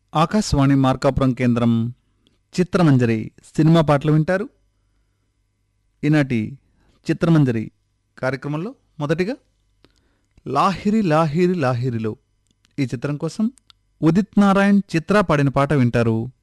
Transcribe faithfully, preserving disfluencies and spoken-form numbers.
ఆకాశవాణి మార్కాపురం కేంద్రం చిత్రమంజరి సినిమా పాటలు వింటారు. ఈనాటి చిత్రమంజరి కార్యక్రమంలో మొదటిగా లాహిరి లాహిరి లాహిరిలో ఈ చిత్రం కోసం ఉదిత్ నారాయణ్ చిత్ర పాడిన పాట వింటారు.